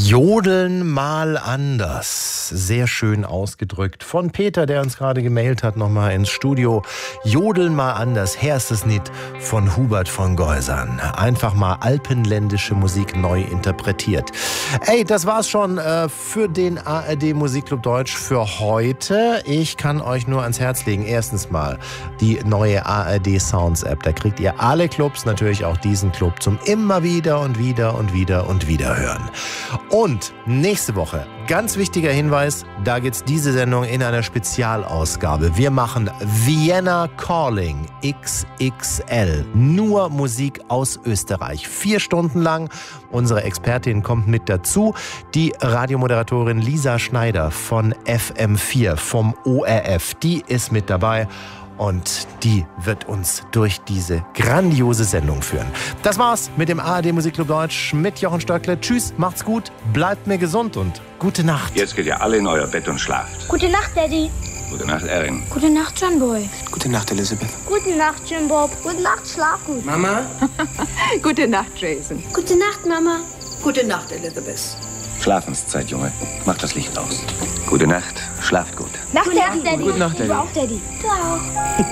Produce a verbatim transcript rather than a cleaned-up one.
Jodeln mal anders. Sehr schön ausgedrückt. Von Peter, der uns gerade gemailt hat, nochmal ins Studio. Jodeln mal anders. Herstes Nit von Hubert von Geusern. Einfach mal alpenländische Musik neu interpretiert. Ey, das war's schon äh, für den A R D Musikclub Deutsch für heute. Ich kann euch nur ans Herz legen. Erstens mal die neue A R D Sounds App. Da kriegt ihr alle Clubs, natürlich auch diesen Club, zum immer wieder und wieder und wieder und wieder hören. Und nächste Woche, ganz wichtiger Hinweis, da gibt's diese Sendung in einer Spezialausgabe. Wir machen Vienna Calling X X L. Nur Musik aus Österreich. Vier Stunden lang. Unsere Expertin kommt mit dazu. Die Radiomoderatorin Lisa Schneider von F M vier vom O R F. Die ist mit dabei. Und die wird uns durch diese grandiose Sendung führen. Das war's mit dem A R D Musikclub Deutsch mit Jochen Stöckle. Tschüss, macht's gut, bleibt mir gesund und gute Nacht. Jetzt geht ihr alle in euer Bett und schlaft. Gute Nacht, Daddy. Gute Nacht, Erin. Gute Nacht, John Boy. Gute Nacht, Elizabeth. Gute Nacht, Jim Bob. Gute Nacht, schlaf gut. Mama? Gute Nacht, Jason. Gute Nacht, Mama. Gute Nacht, Elizabeth. Schlafenszeit, Junge. Macht das Licht aus. Gute Nacht, schlaft gut. Nacht, Daddy. Gute Nacht, Daddy. Du auch, Daddy. Du auch.